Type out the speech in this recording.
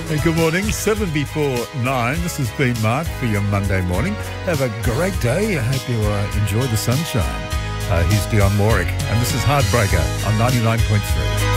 Hey, good morning, 7 before 9. This has been Mark for your Monday morning. Have a great day. I hope you enjoy the sunshine. Here's Dion Warwick, and this is Heartbreaker on 99.3.